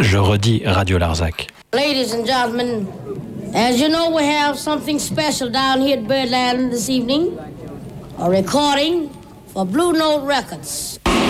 Je redis Radio Larzac. Ladies and gentlemen, as you know, we have something special down here at Birdland this evening. A recording for Blue Note Records.